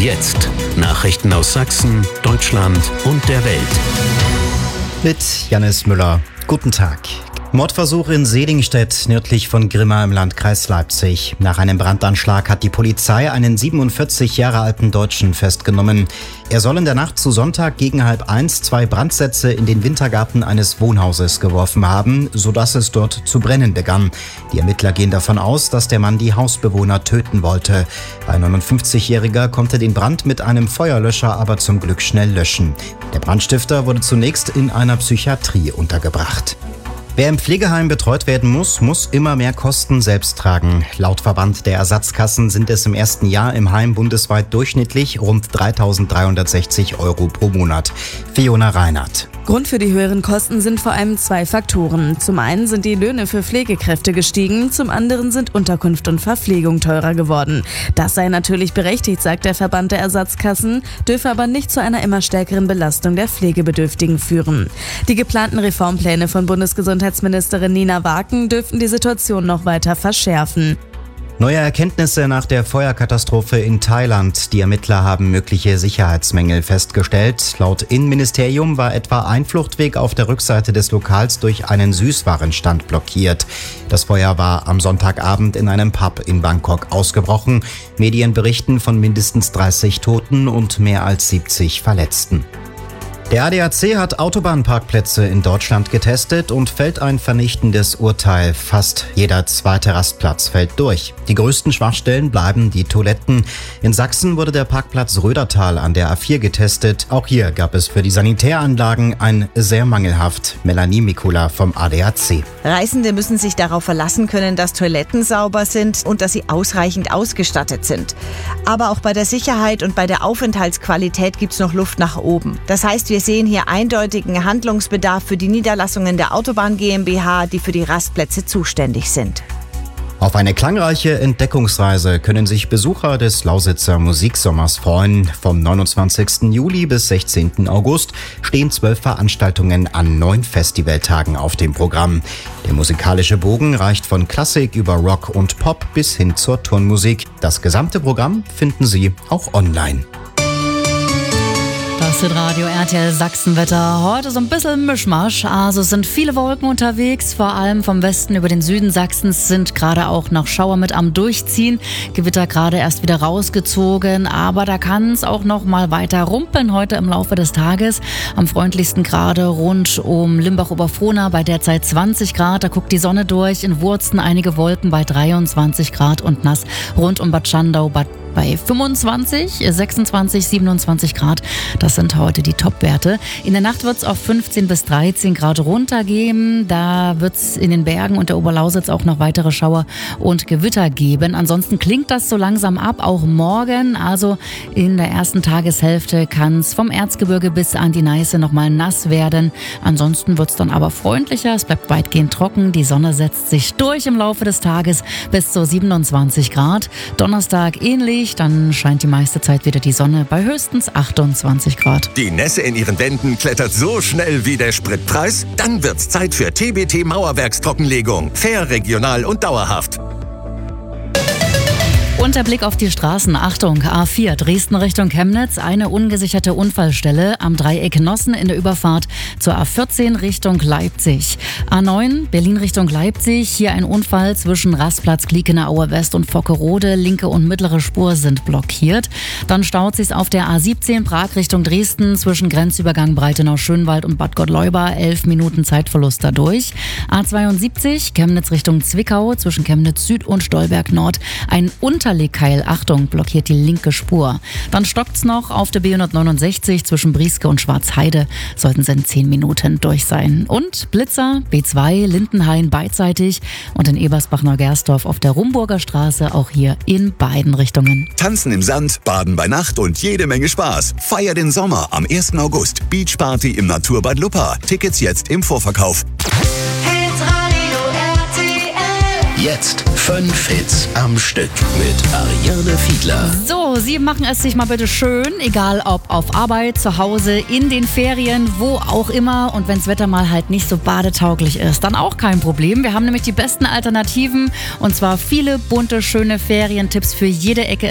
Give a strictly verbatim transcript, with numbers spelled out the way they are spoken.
jetzt Nachrichten aus Sachsen, Deutschland und der Welt. Mit Jannis Müller. Guten Tag. Mordversuch in Sedingstedt, nördlich von Grimma im Landkreis Leipzig. Nach einem Brandanschlag hat die Polizei einen siebenundvierzig Jahre alten Deutschen festgenommen. Er soll in der Nacht zu Sonntag gegen halb eins zwei Brandsätze in den Wintergarten eines Wohnhauses geworfen haben, sodass es dort zu brennen begann. Die Ermittler gehen davon aus, dass der Mann die Hausbewohner töten wollte. Ein neunundfünfzigjähriger konnte den Brand mit einem Feuerlöscher aber zum Glück schnell löschen. Der Brandstifter wurde zunächst in einer Psychiatrie untergebracht. Wer im Pflegeheim betreut werden muss, muss immer mehr Kosten selbst tragen. Laut Verband der Ersatzkassen sind es im ersten Jahr im Heim bundesweit durchschnittlich rund dreitausenddreihundertsechzig Euro pro Monat. Fiona Reinhardt. Grund für die höheren Kosten sind vor allem zwei Faktoren. Zum einen sind die Löhne für Pflegekräfte gestiegen, zum anderen sind Unterkunft und Verpflegung teurer geworden. Das sei natürlich berechtigt, sagt der Verband der Ersatzkassen, dürfe aber nicht zu einer immer stärkeren Belastung der Pflegebedürftigen führen. Die geplanten Reformpläne von Bundesgesundheitsministerin Nina Waken dürften die Situation noch weiter verschärfen. Neue Erkenntnisse nach der Feuerkatastrophe in Thailand. Die Ermittler haben mögliche Sicherheitsmängel festgestellt. Laut Innenministerium war etwa ein Fluchtweg auf der Rückseite des Lokals durch einen Süßwarenstand blockiert. Das Feuer war am Sonntagabend in einem Pub in Bangkok ausgebrochen. Medien berichten von mindestens dreißig Toten und mehr als siebzig Verletzten. Der A D A C hat Autobahnparkplätze in Deutschland getestet und fällt ein vernichtendes Urteil. Fast jeder zweite Rastplatz fällt durch. Die größten Schwachstellen bleiben die Toiletten. In Sachsen wurde der Parkplatz Rödertal an der A vier getestet. Auch hier gab es für die Sanitäranlagen ein sehr mangelhaft. Melanie Mikula vom A D A C. Reisende müssen sich darauf verlassen können, dass Toiletten sauber sind und dass sie ausreichend ausgestattet sind. Aber auch bei der Sicherheit und bei der Aufenthaltsqualität gibt es noch Luft nach oben. Das heißt, wir sehen hier eindeutigen Handlungsbedarf für die Niederlassungen der Autobahn GmbH, die für die Rastplätze zuständig sind. Auf eine klangreiche Entdeckungsreise können sich Besucher des Lausitzer Musiksommers freuen. Vom neunundzwanzigsten Juli bis sechzehnten August stehen zwölf Veranstaltungen an neun Festivaltagen auf dem Programm. Der musikalische Bogen reicht von Klassik über Rock und Pop bis hin zur Turnmusik. Das gesamte Programm finden Sie auch online. Das ist Radio R T L Sachsenwetter. Heute so ein bisschen Mischmasch. Also es sind viele Wolken unterwegs, vor allem vom Westen über den Süden Sachsens sind gerade auch noch Schauer mit am Durchziehen. Gewitter gerade erst wieder rausgezogen, aber da kann es auch noch mal weiter rumpeln heute im Laufe des Tages. Am freundlichsten gerade rund um Limbach-Oberfrohna bei derzeit zwanzig Grad. Da guckt die Sonne durch, in Wurzen einige Wolken bei dreiundzwanzig Grad und nass rund um Bad Schandau, Bad bei fünfundzwanzig, sechsundzwanzig, siebenundzwanzig Grad. Das sind heute die Topwerte. In der Nacht wird es auf fünfzehn bis dreizehn Grad runtergehen. Da wird es in den Bergen und der Oberlausitz auch noch weitere Schauer und Gewitter geben. Ansonsten klingt das so langsam ab, auch morgen. Also in der ersten Tageshälfte kann es vom Erzgebirge bis an die Neiße nochmal nass werden. Ansonsten wird es dann aber freundlicher. Es bleibt weitgehend trocken. Die Sonne setzt sich durch im Laufe des Tages bis zu siebenundzwanzig Grad. Donnerstag ähnlich. Dann scheint die meiste Zeit wieder die Sonne bei höchstens achtundzwanzig Grad. Die Nässe in ihren Wänden klettert so schnell wie der Spritpreis? Dann wird's Zeit für T B T Mauerwerkstrockenlegung. Fair, regional und dauerhaft. Und der Blick auf die Straßen. Achtung, A vier Dresden Richtung Chemnitz, eine ungesicherte Unfallstelle am Dreieck Nossen in der Überfahrt zur A vierzehn Richtung Leipzig. A neun Berlin Richtung Leipzig, hier ein Unfall zwischen Rastplatz Gliekener Aue West und Vockerode. Linke und mittlere Spur sind blockiert. Dann staut sich's auf der A siebzehn Prag Richtung Dresden zwischen Grenzübergang Breitenau-Schönwald und Bad Gottleuba. Elf Minuten Zeitverlust dadurch. A zweiundsiebzig Chemnitz Richtung Zwickau zwischen Chemnitz Süd und Stolberg Nord. Ein Unterkeil, Achtung, blockiert die linke Spur. Dann stockt's noch auf der B hundertneunundsechzig zwischen Brieske und Schwarzheide. Sollten sie in zehn Minuten durch sein. Und Blitzer, B zwei, Lindenhain beidseitig und in Ebersbach-Neugersdorf auf der Rumburger Straße, auch hier in beiden Richtungen. Tanzen im Sand, baden bei Nacht und jede Menge Spaß. Feier den Sommer am ersten August. Beachparty im Naturbad Luppa. Tickets jetzt im Vorverkauf. Jetzt fünf Hits am Stück mit Ariane Fiedler. So, Sie machen es sich mal bitte schön, egal ob auf Arbeit, zu Hause, in den Ferien, wo auch immer. Und wenn das Wetter mal halt nicht so badetauglich ist, dann auch kein Problem. Wir haben nämlich die besten Alternativen und zwar viele bunte, schöne Ferientipps für jede Ecke